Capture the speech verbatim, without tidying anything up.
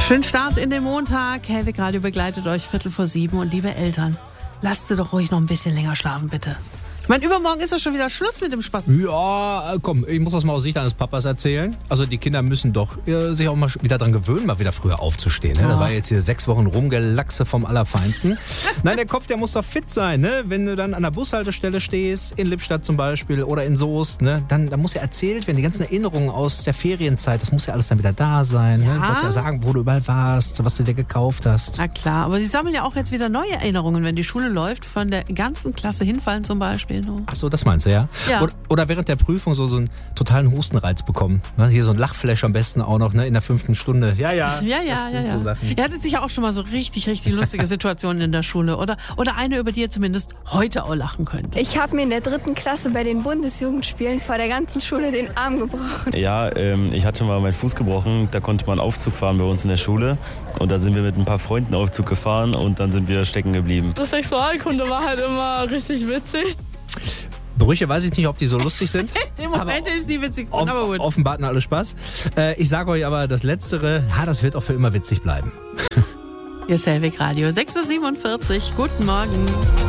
Schönen Start in den Montag. Hellwig Radio begleitet euch Viertel vor sieben. Und liebe Eltern, lasst sie doch ruhig noch ein bisschen länger schlafen, bitte. Ich meine, übermorgen ist doch schon wieder Schluss mit dem Spaß. Ja, komm, ich muss das mal aus Sicht eines Papas erzählen. Also die Kinder müssen doch äh, sich auch mal wieder dran gewöhnen, mal wieder früher aufzustehen. Ne? Ja. Das war jetzt hier sechs Wochen Rumgelachse vom Allerfeinsten. Nein, der Kopf, der muss doch fit sein. Ne? Wenn du dann an der Bushaltestelle stehst, in Lippstadt zum Beispiel oder in Soest, ne? dann, dann muss ja erzählt werden, die ganzen Erinnerungen aus der Ferienzeit, das muss ja alles dann wieder da sein. Ja. Ne? Du sollst ja sagen, wo du überall warst, was du dir gekauft hast. Na klar, aber sie sammeln ja auch jetzt wieder neue Erinnerungen, wenn die Schule läuft, von der ganzen Klasse hinfallen zum Beispiel. Ach so, das meinst du, ja? Ja. Oder, oder während der Prüfung so, so einen totalen Hustenreiz bekommen. Ne? Hier so ein Lachflash am besten auch noch, ne? In der fünften Stunde. Ja, ja. Ja, ja, das ja. sind ja. so Sachen. Ihr hattet sicher auch schon mal so richtig, richtig lustige Situationen in der Schule. Oder, oder eine, über die ihr zumindest heute auch lachen könnt. Ich habe mir in der dritten Klasse bei den Bundesjugendspielen vor der ganzen Schule den Arm gebrochen. Ja, ähm, ich hatte mal meinen Fuß gebrochen. Da konnte man Aufzug fahren bei uns in der Schule. Und da sind wir mit ein paar Freunden Aufzug gefahren und dann sind wir stecken geblieben. Das Sexualkunde war halt immer richtig witzig. Brüche weiß ich nicht, ob die so lustig sind. Im Moment ist die witzig, Off- aber gut. Offenbar hatten alle Spaß. Äh, ich sage euch aber, das Letztere, ja, das wird auch für immer witzig bleiben. Hier ist Hellwig Radio, sechs Uhr siebenundvierzig. Guten Morgen.